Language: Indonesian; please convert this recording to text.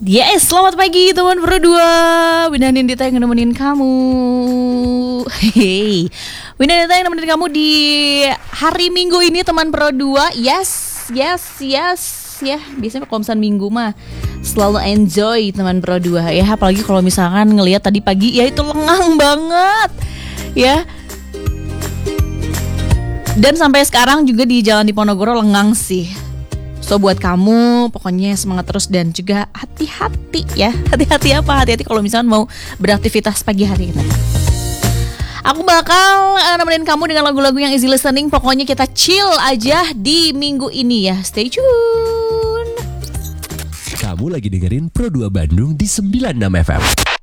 Yes, selamat pagi teman berdua. Winda Nindita yang nemenin kamu. Hey, Winda Nindita yang nemenin kamu di hari Minggu ini teman berdua. Yes. Ya, biasanya kalau misalnya Minggu mah selalu enjoy teman berdua ya. Apalagi kalau misalkan ngelihat tadi pagi ya itu lengang banget ya. Dan sampai sekarang juga di Jalan Diponegoro lengang sih. So buat kamu pokoknya semangat terus dan juga hati-hati ya. Hati-hati apa? Hati-hati kalau misalnya mau beraktivitas pagi hari ini. Aku bakal nemenin kamu dengan lagu-lagu yang easy listening. Pokoknya kita chill aja di minggu ini ya. Stay tune. Kamu lagi dengerin Pro 2 Bandung di 96 FM.